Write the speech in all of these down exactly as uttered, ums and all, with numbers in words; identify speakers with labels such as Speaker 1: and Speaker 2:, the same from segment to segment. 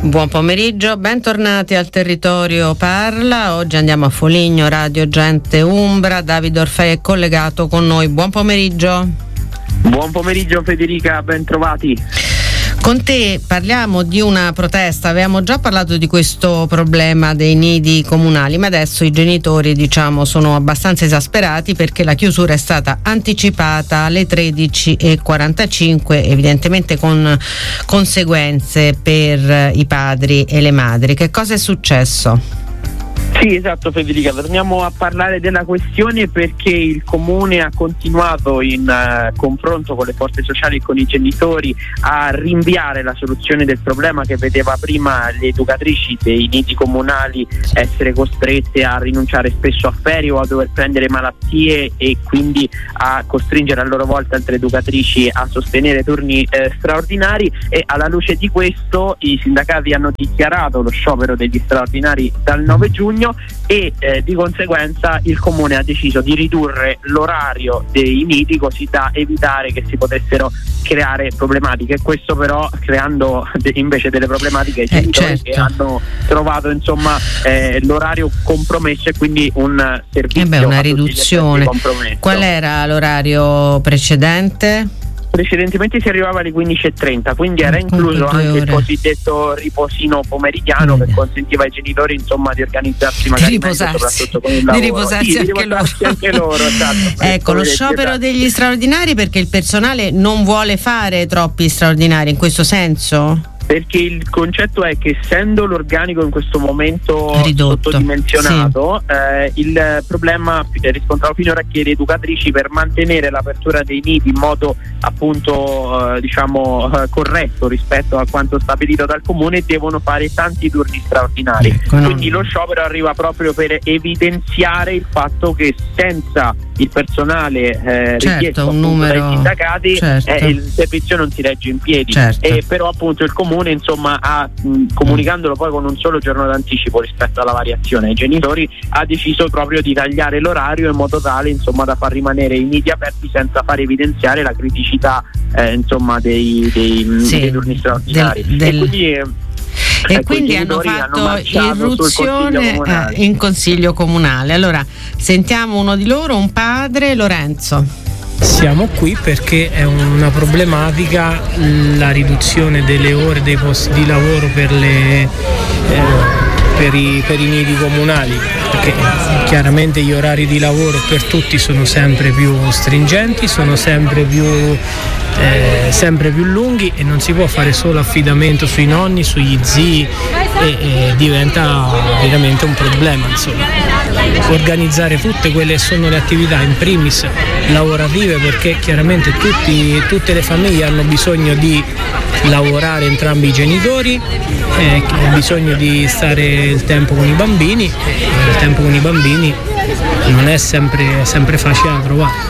Speaker 1: Buon pomeriggio, bentornati al Territorio Parla. Oggi andiamo a Foligno, Radio Gente Umbra. Davide Orfei è collegato con noi. Buon pomeriggio.
Speaker 2: Buon pomeriggio Federica, ben trovati.
Speaker 1: Con te parliamo di una protesta. Avevamo già parlato di questo problema dei nidi comunali, ma adesso i genitori, diciamo, sono abbastanza esasperati perché la chiusura è stata anticipata alle tredici e quarantacinque, evidentemente con conseguenze per i padri e le madri. Che cosa è successo?
Speaker 2: Sì, esatto Federica, torniamo a parlare della questione perché il Comune ha continuato in uh, confronto con le forze sociali e con i genitori a rinviare la soluzione del problema che vedeva prima le educatrici dei nidi comunali essere costrette a rinunciare spesso a ferie o a dover prendere malattie e quindi a costringere a loro volta altre educatrici a sostenere turni eh, straordinari, e alla luce di questo i sindacati hanno dichiarato lo sciopero degli straordinari dal nove giugno e eh, di conseguenza il Comune ha deciso di ridurre l'orario dei nidi così da evitare che si potessero creare problematiche, questo però creando de- invece delle problematiche ai genitori eh, certo. che hanno trovato insomma eh, l'orario compromesso e quindi un servizio
Speaker 1: eh beh, una riduzione.
Speaker 2: Compromesso.
Speaker 1: Qual era l'orario precedente?
Speaker 2: Precedentemente si arrivava alle quindici e trenta, quindi era incluso anche ore. Il cosiddetto riposino pomeridiano mm. che consentiva ai genitori insomma di organizzarsi magari meglio, soprattutto con il lavoro.
Speaker 1: Di riposarsi,
Speaker 2: sì,
Speaker 1: anche,
Speaker 2: di riposarsi loro. anche loro. Esatto,
Speaker 1: ecco, lo sciopero degli straordinari perché il personale non vuole fare troppi straordinari in questo senso?
Speaker 2: Perché il concetto è che essendo l'organico in questo momento
Speaker 1: ridotto,
Speaker 2: sottodimensionato,
Speaker 1: sì.
Speaker 2: eh, il problema riscontrato finora è che le educatrici per mantenere l'apertura dei nidi in modo appunto eh, diciamo eh, corretto rispetto a quanto stabilito dal Comune devono fare tanti turni straordinari. Ecco, quindi no. Lo sciopero arriva proprio per evidenziare il fatto che senza il personale eh,
Speaker 1: certo,
Speaker 2: richiesto
Speaker 1: un numero,
Speaker 2: dai sindacati
Speaker 1: certo.
Speaker 2: eh, il servizio non si regge in piedi,
Speaker 1: certo.
Speaker 2: e però appunto il Comune insomma ha, mh, comunicandolo poi con un solo giorno d'anticipo rispetto alla variazione ai genitori, ha deciso proprio di tagliare l'orario in modo tale insomma da far rimanere i nidi aperti senza far evidenziare la criticità eh, insomma dei, dei,
Speaker 1: sì,
Speaker 2: dei turni straordinari
Speaker 1: del, del...
Speaker 2: e quindi eh,
Speaker 1: E
Speaker 2: ecco,
Speaker 1: quindi hanno fatto
Speaker 2: hanno
Speaker 1: irruzione eh, in consiglio comunale. Allora sentiamo uno di loro, un padre, Lorenzo.
Speaker 3: Siamo qui perché è una problematica la riduzione delle ore dei posti di lavoro per, le, eh, per, i, per i nidi comunali, perché chiaramente gli orari di lavoro per tutti sono sempre più stringenti, sono sempre più Eh, sempre più lunghi e non si può fare solo affidamento sui nonni, sugli zii e, e diventa veramente un problema insomma organizzare tutte quelle che sono le attività in primis lavorative, perché chiaramente tutti, tutte le famiglie hanno bisogno di lavorare, entrambi i genitori, eh, hanno bisogno di stare il tempo con i bambini e il tempo con i bambini non è sempre, sempre facile da trovare.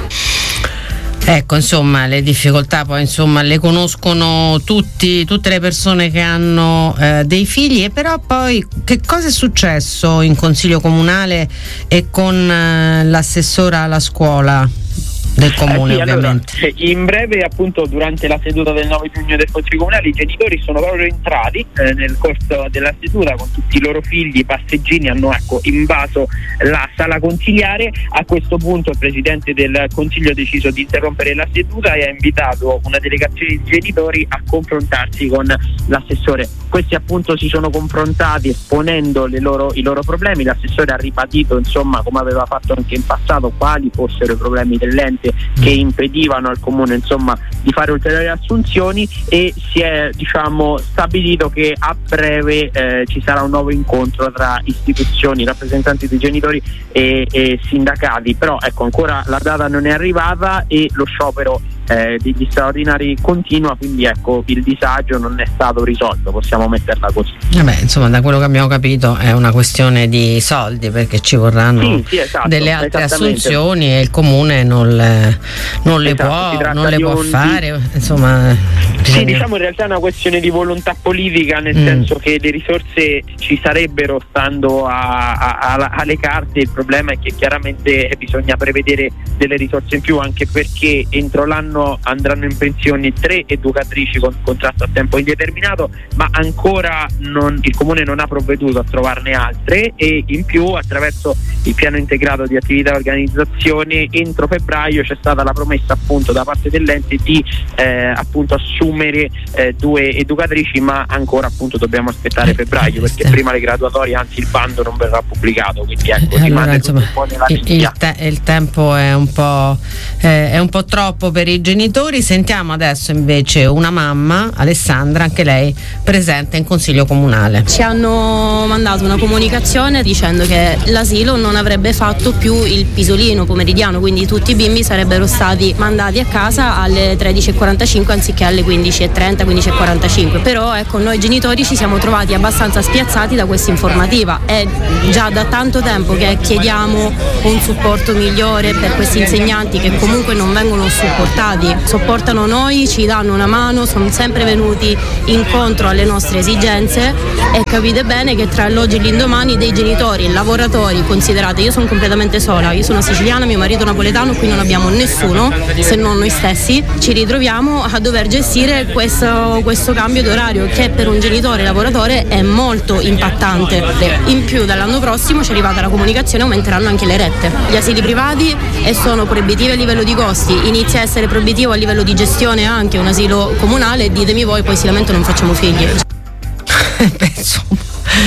Speaker 1: Ecco, insomma, le difficoltà poi insomma le conoscono tutti, tutte le persone che hanno eh, dei figli, e però poi che cosa è successo in Consiglio Comunale e con eh, l'assessora alla scuola del Comune?
Speaker 2: Eh sì,
Speaker 1: ovviamente.
Speaker 2: Allora, in breve appunto durante la seduta del nove giugno del Consiglio Comunale i genitori sono proprio entrati eh, nel corso della seduta con tutti i loro figli, i passeggini, hanno ecco invaso la sala consiliare. A questo punto il Presidente del Consiglio ha deciso di interrompere la seduta e ha invitato una delegazione di genitori a confrontarsi con l'assessore. Questi appunto si sono confrontati esponendo le loro, i loro problemi. L'assessore ha ribadito insomma, come aveva fatto anche in passato, quali fossero i problemi dell'ente che impedivano al Comune insomma di fare ulteriori assunzioni, e si è diciamo stabilito che a breve eh, ci sarà un nuovo incontro tra istituzioni, rappresentanti dei genitori e, e sindacati. Però ecco, ancora la data non è arrivata e lo sciopero eh, degli straordinari continua, quindi ecco il disagio non è stato risolto, possiamo metterla così.
Speaker 1: Vabbè, insomma, da quello che abbiamo capito è una questione di soldi, perché ci vorranno
Speaker 2: sì, sì, esatto,
Speaker 1: delle altre assunzioni e il Comune non le, non le
Speaker 2: esatto,
Speaker 1: può, non le può
Speaker 2: un,
Speaker 1: fare, insomma.
Speaker 2: Sì, diciamo in realtà è una questione di volontà politica, nel mm. senso che le risorse ci sarebbero stando a, a, a, alle carte. Il problema è che chiaramente bisogna prevedere delle risorse in più, anche perché entro l'anno quest'anno andranno in pensione tre educatrici con contratto a tempo indeterminato, ma ancora non, il Comune non ha provveduto a trovarne altre, e in più attraverso il piano integrato di attività e organizzazione entro febbraio c'è stata la promessa appunto da parte dell'ente di eh, appunto assumere eh, due educatrici, ma ancora appunto dobbiamo aspettare febbraio, perché prima le graduatorie, anzi il bando non verrà pubblicato, quindi ecco,
Speaker 1: allora, insomma, un po' nella il, te- il tempo è un po' eh, è un po' troppo per i genitori. Sentiamo adesso invece una mamma, Alessandra, anche lei presente in consiglio comunale.
Speaker 4: Ci hanno mandato una comunicazione dicendo che l'asilo non avrebbe fatto più il pisolino pomeridiano, quindi tutti i bimbi sarebbero stati mandati a casa alle tredici e quarantacinque anziché alle quindici e trenta, quindici e quarantacinque. Però ecco, noi genitori ci siamo trovati abbastanza spiazzati da questa informativa. È già da tanto tempo che chiediamo un supporto migliore per questi insegnanti che comunque non vengono supportati, sopportano noi, ci danno una mano, sono sempre venuti incontro alle nostre esigenze, e capite bene che tra l'oggi e l'indomani dei genitori, lavoratori, considerate, io sono completamente sola, io sono siciliana, mio marito napoletano, qui non abbiamo nessuno se non noi stessi, ci ritroviamo a dover gestire questo, questo cambio d'orario che per un genitore lavoratore è molto impattante. In più dall'anno prossimo ci è arrivata la comunicazione, aumenteranno anche le rette, gli asili privati, e sono proibitivi a livello di costi, inizia a essere proibitivo a livello di gestione anche un asilo comunale, ditemi voi, poi si lamentano, non facciamo figli.
Speaker 1: Insomma,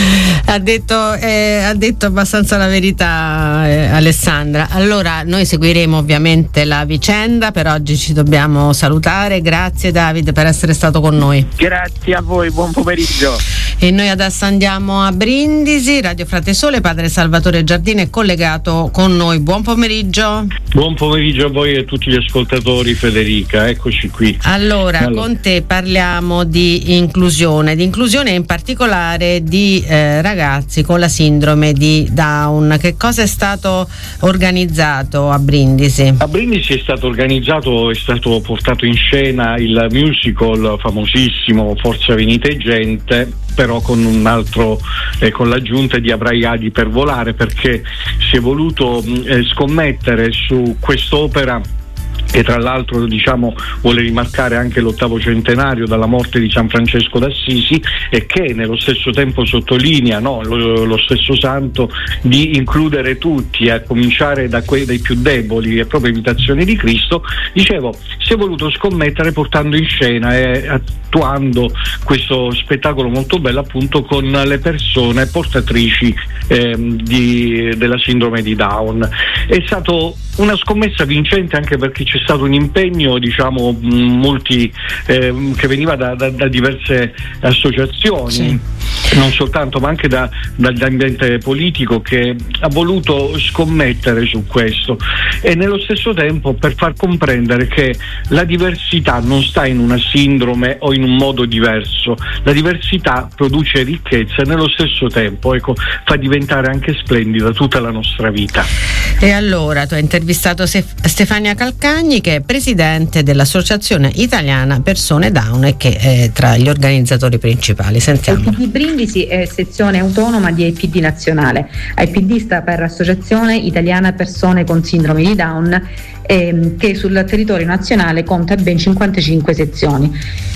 Speaker 1: ha detto, eh, ha detto abbastanza la verità eh, Alessandra. Allora noi seguiremo ovviamente la vicenda, per oggi ci dobbiamo salutare. Grazie David per essere stato con noi.
Speaker 2: Grazie a voi, buon pomeriggio.
Speaker 1: E noi adesso andiamo a Brindisi. Radio Frate Sole, padre Salvatore Giardini è collegato con noi. Buon pomeriggio.
Speaker 5: Buon pomeriggio a voi e a tutti gli ascoltatori. Federica, eccoci qui.
Speaker 1: Allora, allora. con te parliamo di inclusione, di inclusione in particolare di eh, ragazzi con la sindrome di Down. Che cosa è stato organizzato a Brindisi?
Speaker 5: A Brindisi è stato organizzato, è stato portato in scena il musical famosissimo Forza Venite Gente, però con un altro, eh, con l'aggiunta di Avrai ali per volare, perché si è voluto eh, scommettere su quest'opera che tra l'altro diciamo vuole rimarcare anche l'ottavo centenario dalla morte di San Francesco d'Assisi, e che nello stesso tempo sottolinea, no, lo, lo stesso santo, di includere tutti, a cominciare da quelli dai più deboli, è proprio imitazione di Cristo. Dicevo, si è voluto scommettere portando in scena e attuando questo spettacolo molto bello appunto con le persone portatrici eh, di, della sindrome di Down. È stato una scommessa vincente anche perché c'è stato un impegno, diciamo, molti eh, che veniva da, da, da diverse associazioni, sì. non soltanto, ma anche da, dall'ambiente politico, che ha voluto scommettere su questo, e nello stesso tempo per far comprendere che la diversità non sta in una sindrome o in un modo diverso, la diversità produce ricchezza e nello stesso tempo, ecco, fa diventare anche splendida tutta la nostra vita.
Speaker 1: E allora tu hai intervistato Stefania Calcagni, che è presidente dell'Associazione Italiana Persone Down e che è tra gli organizzatori principali. Sentiamo.
Speaker 6: I P D Brindisi è sezione autonoma di I P D nazionale. I P D sta per Associazione Italiana Persone con Sindrome di Down, ehm, che sul territorio nazionale conta ben cinquantacinque sezioni.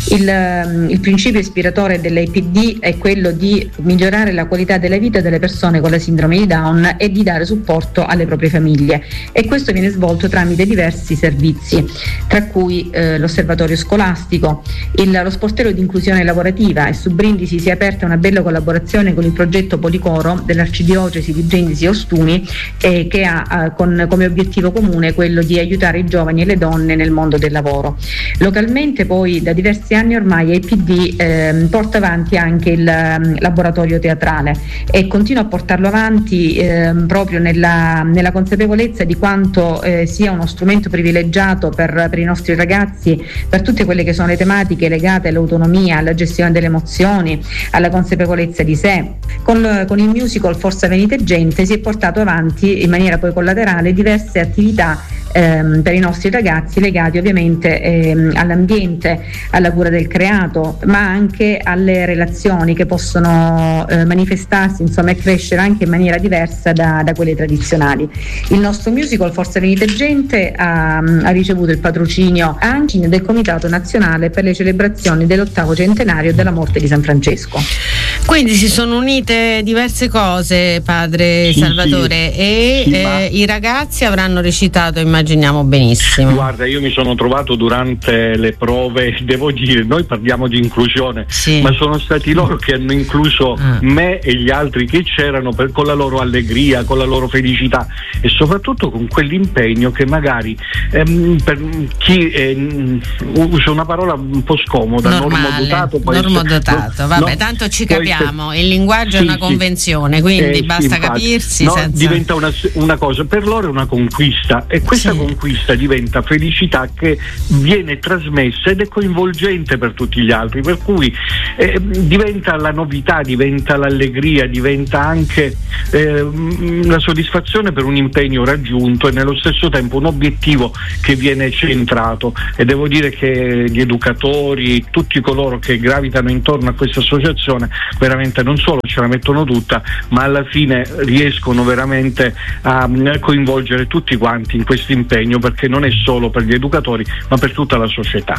Speaker 6: Il, il principio ispiratore dell'I P D è quello di migliorare la qualità della vita delle persone con la sindrome di Down e di dare supporto alle proprie famiglie, e questo viene svolto tramite diversi servizi, tra cui eh, l'osservatorio scolastico, il, lo sportello di inclusione lavorativa, e su Brindisi si è aperta una bella collaborazione con il progetto Policoro dell'Arcidiocesi di Brindisi e Ostuni, eh, che ha eh, con, come obiettivo comune quello di aiutare i giovani e le donne nel mondo del lavoro. Localmente poi da diversi anni ormai I P D eh, porta avanti anche il um, laboratorio teatrale e continua a portarlo avanti eh, proprio nella, nella consapevolezza di quanto eh, sia uno strumento privilegiato per, per i nostri ragazzi, per tutte quelle che sono le tematiche legate all'autonomia, alla gestione delle emozioni, alla consapevolezza di sé. Con, con il musical Forza Venite Gente si è portato avanti in maniera poi collaterale diverse attività ehm, per i nostri ragazzi, legati ovviamente ehm, all'ambiente, alla cura del creato, ma anche alle relazioni che possono eh, manifestarsi, insomma, e crescere anche in maniera diversa da, da quelle tradizionali. Il nostro musical Forza Venite Gente ha, ha ricevuto il patrocinio anche del Comitato Nazionale per le celebrazioni dell'ottavo centenario della morte di San Francesco.
Speaker 1: Quindi si sono unite diverse cose, padre
Speaker 5: sì,
Speaker 1: Salvatore,
Speaker 5: sì.
Speaker 1: e
Speaker 5: Sì,
Speaker 1: eh,
Speaker 5: ma...
Speaker 1: i ragazzi avranno recitato, immaginiamo benissimo.
Speaker 5: Guarda, io mi sono trovato durante le prove, devo dire, noi parliamo di inclusione,
Speaker 1: sì.
Speaker 5: ma sono stati loro che hanno incluso
Speaker 1: ah.
Speaker 5: me e gli altri che c'erano per, con la loro allegria, con la loro felicità e soprattutto con quell'impegno che magari ehm, per chi eh, usa una parola un po' scomoda, normodotato,
Speaker 1: normodotato, vabbè,
Speaker 5: no,
Speaker 1: tanto ci capiamo,
Speaker 5: essere,
Speaker 1: il linguaggio
Speaker 5: sì,
Speaker 1: è una convenzione, quindi
Speaker 5: eh,
Speaker 1: basta
Speaker 5: sì,
Speaker 1: capirsi.
Speaker 5: No,
Speaker 1: senza...
Speaker 5: diventa una, una cosa, per loro è una conquista e questa
Speaker 1: sì.
Speaker 5: conquista diventa felicità che viene trasmessa ed è coinvolgente per tutti gli altri, per cui eh, diventa la novità, diventa l'allegria, diventa anche eh, la soddisfazione per un impegno raggiunto e nello stesso tempo un obiettivo che viene centrato, e devo dire che gli educatori, tutti coloro che gravitano intorno a questa associazione veramente non solo ce la mettono tutta, ma alla fine riescono veramente a coinvolgere tutti quanti in questo impegno, perché non è solo per gli educatori ma per tutta la società.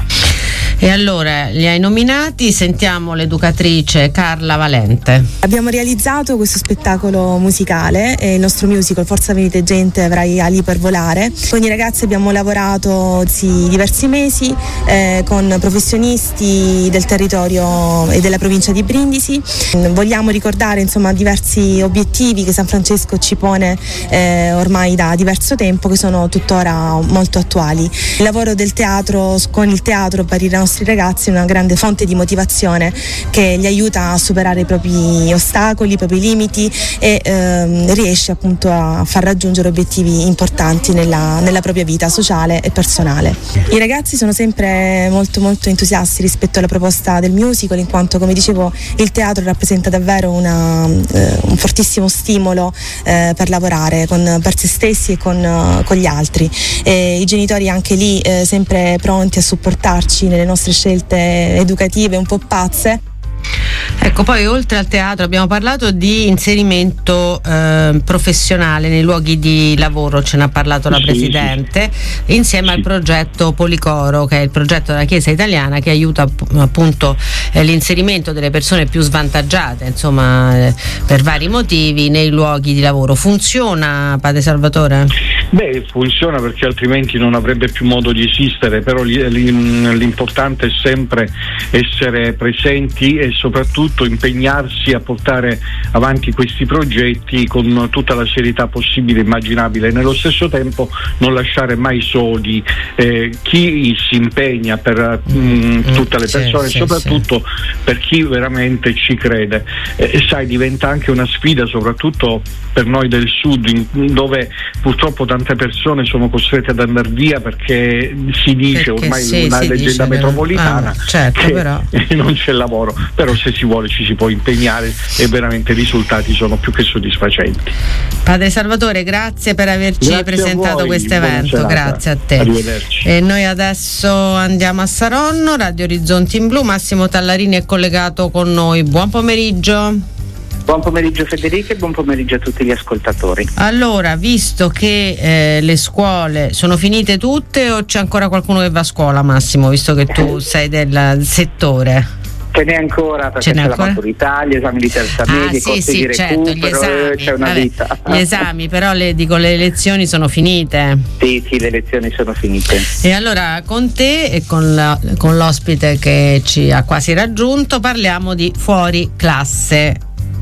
Speaker 1: E allora li hai nominati, sentiamo l'educatrice Carla Valente.
Speaker 7: Abbiamo realizzato questo spettacolo musicale, eh, il nostro musical Forza Venite Gente, avrai ali per volare. Con i ragazzi abbiamo lavorato sì, diversi mesi eh, con professionisti del territorio e della provincia di Brindisi. Vogliamo ricordare insomma diversi obiettivi che San Francesco ci pone eh, ormai da diverso tempo, che sono tuttora molto attuali. Il lavoro del teatro con il teatro per i nostri ragazzi è una grande fonte di motivazione che li aiuta a superare i propri ostacoli, i propri limiti e ehm, riesce appunto a far raggiungere obiettivi importanti nella, nella propria vita sociale e personale. I ragazzi sono sempre molto molto entusiasti rispetto alla proposta del musical, in quanto, come dicevo, il teatro rappresenta davvero una, eh, un fortissimo stimolo eh, per lavorare con, per se stessi e con, con gli altri. E i genitori anche lì eh, sempre pronti a supportarci nelle nostre scelte educative un po' pazze.
Speaker 1: Ecco, poi oltre al teatro abbiamo parlato di inserimento eh, professionale nei luoghi di lavoro, ce n'ha parlato la sì, Presidente, sì. insieme sì. al progetto Policoro, che è il progetto della Chiesa italiana che aiuta appunto eh, l'inserimento delle persone più svantaggiate, insomma, eh, per vari motivi nei luoghi di lavoro. Funziona, Padre Salvatore?
Speaker 5: Beh, funziona, perché altrimenti non avrebbe più modo di esistere, però l'importante è sempre essere presenti e soprattutto impegnarsi a portare avanti questi progetti con tutta la serietà possibile e immaginabile, e nello stesso tempo non lasciare mai soli eh, chi si impegna per mh, tutte le persone, sì, soprattutto sì. per chi veramente ci crede. Eh, sai, diventa anche una sfida soprattutto per noi del sud, in, dove purtroppo tante persone sono costrette ad andare via perché si dice perché ormai sì, una leggenda metropolitana
Speaker 1: ah, certo,
Speaker 5: che
Speaker 1: però.
Speaker 5: non c'è lavoro, però se si vuole ci si può impegnare e veramente i risultati sono più che soddisfacenti.
Speaker 1: Padre Salvatore, grazie per averci
Speaker 5: grazie
Speaker 1: presentato questo evento, grazie a te.
Speaker 5: Arrivederci.
Speaker 1: E noi adesso andiamo a Saronno, Radio Orizzonti in Blu, Massimo Tallarini è collegato con noi, buon pomeriggio.
Speaker 2: Buon pomeriggio Federica e buon pomeriggio a tutti gli ascoltatori.
Speaker 1: Allora, visto che eh, le scuole sono finite tutte o c'è ancora qualcuno che va a scuola, Massimo, visto che tu sei del settore?
Speaker 2: Ce n'è ancora, perché c'è ancora? La maturità, gli esami di terza media,
Speaker 1: ah,
Speaker 2: i corsi
Speaker 1: sì, sì,
Speaker 2: di recupero,
Speaker 1: certo, gli esami,
Speaker 2: c'è una
Speaker 1: vabbè,
Speaker 2: vita.
Speaker 1: Gli esami, però le, dico, le lezioni sono finite.
Speaker 2: Sì, sì, le lezioni sono finite.
Speaker 1: E allora con te e con, la, con l'ospite che ci ha quasi raggiunto parliamo di fuori classe.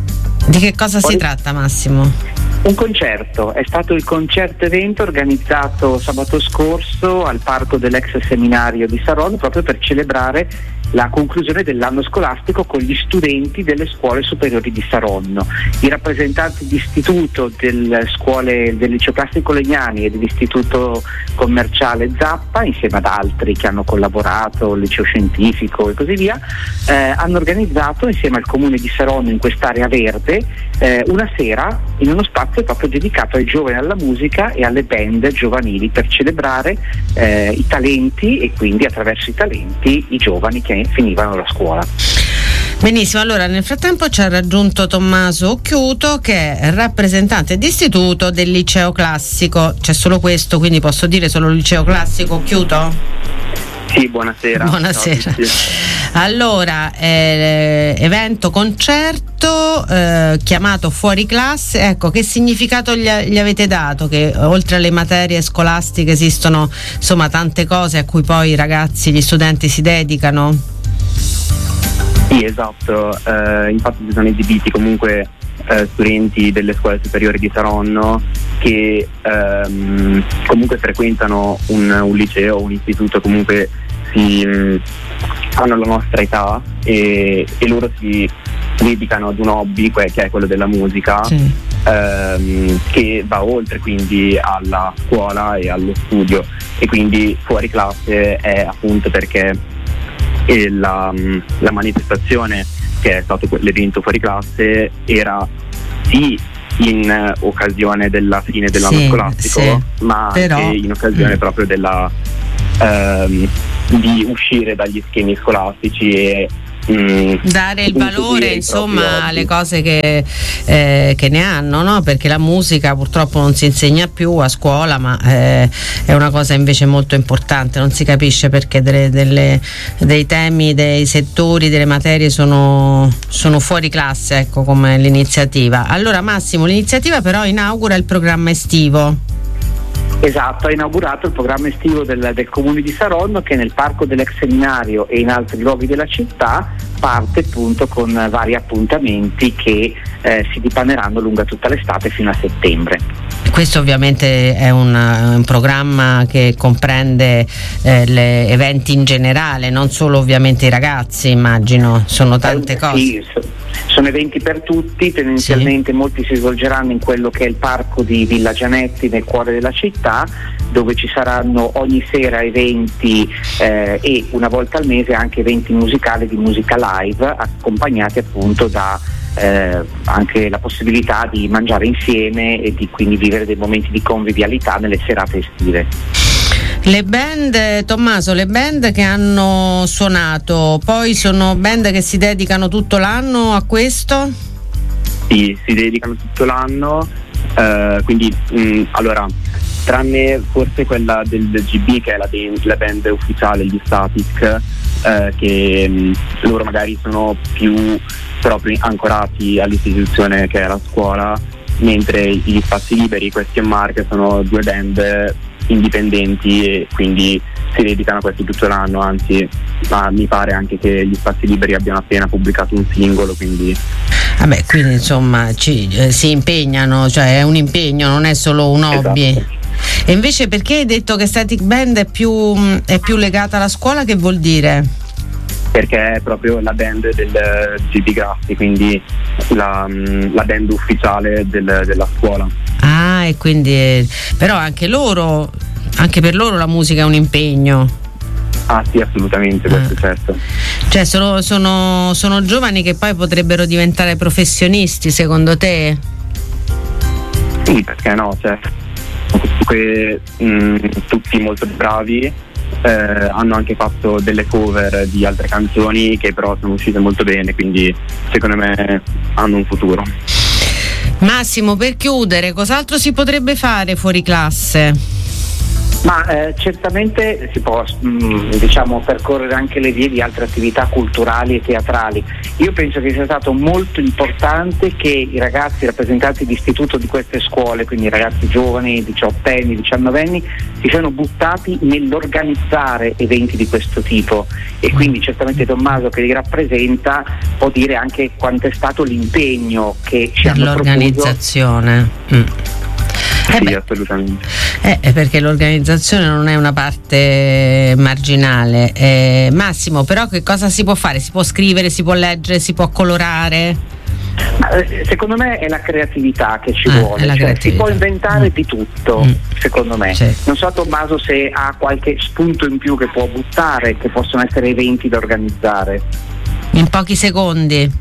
Speaker 1: Di che cosa fuori... si tratta, Massimo?
Speaker 2: Un concerto, è stato il concerto evento organizzato sabato scorso al parco dell'ex seminario di Saronno, proprio per celebrare la conclusione dell'anno scolastico con gli studenti delle scuole superiori di Saronno. I rappresentanti di istituto delle scuole del liceo classico Legnani e dell'istituto commerciale Zappa, insieme ad altri che hanno collaborato, il liceo scientifico e così via, eh, hanno organizzato insieme al comune di Saronno, in quest'area verde, eh, una sera in uno spazio proprio dedicato ai giovani, alla musica e alle band giovanili, per celebrare eh, i talenti e quindi attraverso i talenti i giovani che finivano la scuola.
Speaker 1: Benissimo, allora nel frattempo ci ha raggiunto Tommaso Occhiuto, che è rappresentante d'istituto del liceo classico. C'è solo questo, quindi posso dire solo liceo classico Occhiuto?
Speaker 8: Sì, buonasera.
Speaker 1: Buonasera. No, sì. Allora, eh, evento concerto eh, chiamato Fuori Classe, ecco, che significato gli, gli avete dato? Che oltre alle materie scolastiche esistono insomma tante cose a cui poi i ragazzi, gli studenti si dedicano?
Speaker 8: Sì, esatto, eh, infatti si sono esibiti comunque eh, studenti delle scuole superiori di Saronno che ehm, comunque frequentano un, un liceo, un istituto, comunque si, mh, hanno la nostra età e, e loro si dedicano ad un hobby que- che è quello della musica, sì. ehm, che va oltre quindi alla scuola e allo studio, e quindi Fuori Classe è appunto perché e la, la manifestazione che è stato l'evento Fuori Classe era sì in occasione della fine dell'anno sì, scolastico, sì, ma però, anche in occasione mm. proprio della ehm, di uscire dagli schemi scolastici e Mm,
Speaker 1: dare il valore insomma alle cose che, eh, che ne hanno, no? Perché la musica purtroppo non si insegna più a scuola, ma eh, è una cosa invece molto importante. Non si capisce perché delle, delle, dei temi, dei settori, delle materie sono, sono fuori classe, ecco, come l'iniziativa. Allora Massimo, l'iniziativa però inaugura il programma estivo.
Speaker 2: Esatto, ha inaugurato il programma estivo del, del Comune di Saronno, che nel Parco dell'Ex Seminario e in altri luoghi della città parte appunto con vari appuntamenti che eh, si dipaneranno lungo tutta l'estate fino a settembre.
Speaker 1: Questo ovviamente è un, un programma che comprende eh, le eventi in generale, non solo ovviamente i ragazzi, immagino, sono tante eh, cose.
Speaker 2: Sì, sono eventi per tutti, tendenzialmente sì. Molti si svolgeranno in quello che è il parco di Villa Gianetti, nel cuore della città, dove ci saranno ogni sera eventi eh, e una volta al mese anche eventi musicali di musica live, accompagnati appunto da eh, anche la possibilità di mangiare insieme e di quindi vivere dei momenti di convivialità nelle serate estive.
Speaker 1: Le band, Tommaso, le band che hanno suonato, poi sono band che si dedicano tutto l'anno a questo?
Speaker 8: Sì, si dedicano tutto l'anno, eh, quindi mh, allora, tranne forse quella del, del G B, che è la, de- la band ufficiale, gli Static, eh, che mh, loro magari sono più proprio ancorati all'istituzione che è la scuola, mentre gli Spazi Liberi, Question Mark, sono due band indipendenti e quindi si dedicano a questo tutto l'anno, anzi ma mi pare anche che gli Spazi Liberi abbiano appena pubblicato un singolo, quindi
Speaker 1: vabbè, quindi insomma ci, eh, si impegnano, cioè è un impegno, non è solo un hobby. Esatto. E invece perché hai detto che Static Band è più, è più legata alla scuola? Che vuol dire?
Speaker 8: Perché è proprio la band del G B Grassi, quindi la, la band ufficiale del, della scuola.
Speaker 1: Ah, e quindi però anche loro, anche per loro la musica è un impegno.
Speaker 8: Ah sì, assolutamente, questo ah. certo.
Speaker 1: Cioè sono, sono, sono giovani che poi potrebbero diventare professionisti, secondo te?
Speaker 8: Sì, perché no, cioè comunque mh, tutti molto bravi. Eh, hanno anche fatto delle cover di altre canzoni che però sono uscite molto bene, quindi secondo me hanno un futuro.
Speaker 1: Massimo, per chiudere, cos'altro si potrebbe fare fuori classe?
Speaker 2: Ma eh, certamente si può mh, diciamo percorrere anche le vie di altre attività culturali e teatrali. Io penso che sia stato molto importante che i ragazzi rappresentanti di istituto di queste scuole, quindi i ragazzi giovani, diciottenni, diciannovenni, si siano buttati nell'organizzare eventi di questo tipo, e quindi certamente Tommaso, che li rappresenta, può dire anche quanto è stato l'impegno che ci hanno profuso
Speaker 1: l'organizzazione. Mm.
Speaker 8: sì,
Speaker 1: beh.
Speaker 8: assolutamente.
Speaker 1: Eh, perché l'organizzazione non è una parte marginale. Eh, Massimo, però che cosa si può fare? Si può scrivere, si può leggere, si può colorare?
Speaker 9: Ma, eh, secondo me è la creatività che ci
Speaker 1: Ah,
Speaker 9: vuole, cioè, si può inventare
Speaker 1: mm.
Speaker 9: di tutto,
Speaker 1: mm.
Speaker 9: secondo me.
Speaker 1: Sì.
Speaker 9: Non so Tommaso se ha qualche spunto in più che può buttare, che possono essere eventi da organizzare.
Speaker 1: In pochi secondi.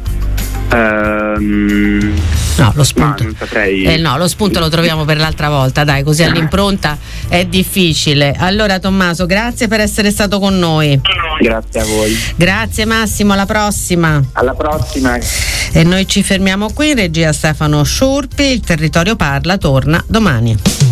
Speaker 8: Um,
Speaker 1: No, lo spunto.
Speaker 8: non saprei.
Speaker 1: Eh, no, lo spunto lo troviamo per l'altra volta, dai, così all'impronta è difficile. Allora Tommaso, grazie per essere stato con noi.
Speaker 8: Grazie a voi.
Speaker 1: Grazie Massimo, alla prossima.
Speaker 9: Alla prossima.
Speaker 1: E noi ci fermiamo qui, in regia Stefano Sciurpi, il Territorio Parla torna domani.